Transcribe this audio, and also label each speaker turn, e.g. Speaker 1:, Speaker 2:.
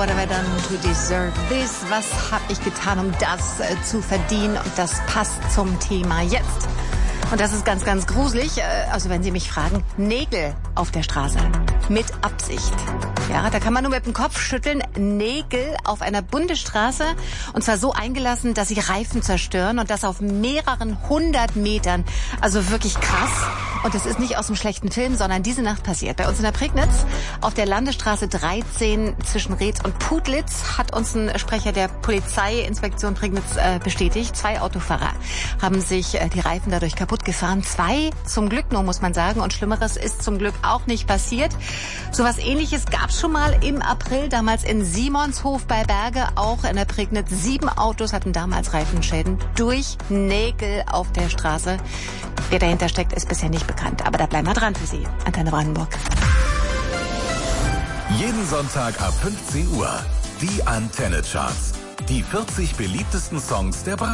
Speaker 1: What have I done to deserve this? Was habe ich getan, um das zu verdienen? Und das passt zum Thema jetzt. Und das ist ganz, ganz gruselig. Also wenn Sie mich fragen, Nägel auf der Straße. Mit Absicht. Ja, da kann man nur mit dem Kopf schütteln. Nägel auf einer Bundesstraße. Und zwar so eingelassen, dass sie Reifen zerstören. Und das auf mehreren 100 Metern. Also wirklich krass. Und das ist nicht aus einem schlechten Film, sondern diese Nacht passiert. Bei uns in der Prignitz auf der Landesstraße 13 zwischen Reetz und Putlitz hat uns ein Sprecher der Polizeiinspektion Prignitz bestätigt. 2 Autofahrer haben sich die Reifen dadurch kaputt gefahren. 2 zum Glück nur, muss man sagen. Und Schlimmeres ist zum Glück auch nicht passiert. Sowas Ähnliches gab es schon mal im April, damals in Simonshof bei Berge, auch in der Prignitz. 7 Autos hatten damals Reifenschäden durch Nägel auf der Straße. Wer dahinter steckt, ist bisher nicht bekannt. Aber da bleiben wir dran für Sie. Antenne Brandenburg.
Speaker 2: Jeden Sonntag ab 15 Uhr. Die Antenne Charts. Die 40 beliebtesten Songs der